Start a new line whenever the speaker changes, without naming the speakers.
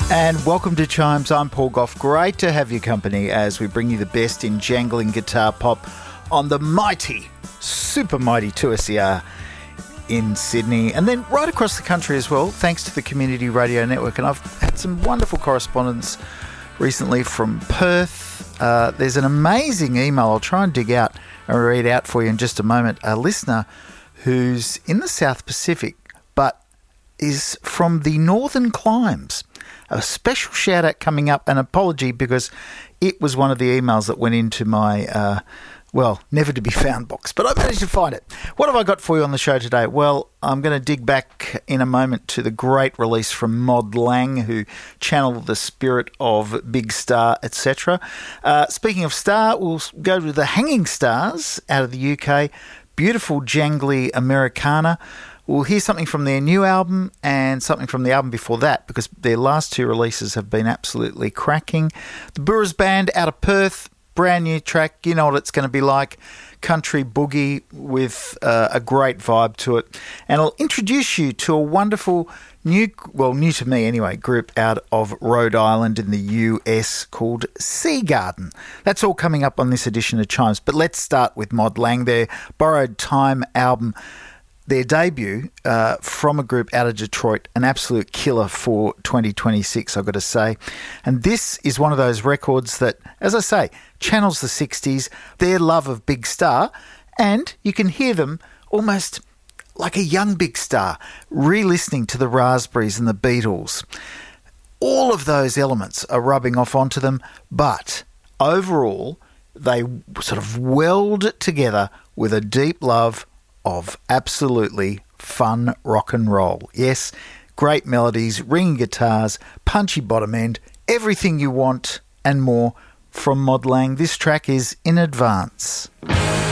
And welcome to Chimes. I'm Paul Gough. Great to have your company as we bring you the best in jangling guitar pop on the mighty, super mighty 2SER in Sydney, and then right across the country as well, thanks to the Community Radio Network. And I've had some wonderful correspondence recently from Perth. There's an amazing email I'll try and dig out and read out for you in just a moment. A listener who's in the South Pacific but is from the Northern Climes. A special shout out coming up, an apology because it was one of the emails that went into my, never to be found box, but I managed to find it. What have I got for you on the show today? Well, I'm going to dig back in a moment to the great release from Mod Lang, who channeled the spirit of Big Star, etc. Speaking of Star, we'll go to the Hanging Stars out of the UK. Beautiful, jangly Americana. We'll hear something from their new album and something from the album before that, because their last two releases have been absolutely cracking. The Burras Band out of Perth, brand new track. You know what it's going to be like. Country boogie with a great vibe to it. And I'll introduce you to a wonderful new to me anyway, group out of Rhode Island in the US called Sea Garden. That's all coming up on this edition of Chimes. But let's start with Mod Lang, their Borrowed Time album. Their debut from a group out of Detroit, an absolute killer for 2026, I've got to say. And this is one of those records that, as I say, channels the 60s, their love of Big Star, and you can hear them almost like a young Big Star, re-listening to the Raspberries and the Beatles. All of those elements are rubbing off onto them, but overall, they sort of weld together with a deep love of absolutely fun rock and roll. Yes, great melodies, ringing guitars, punchy bottom end, everything you want and more from Mod Lang. This track is In Advance.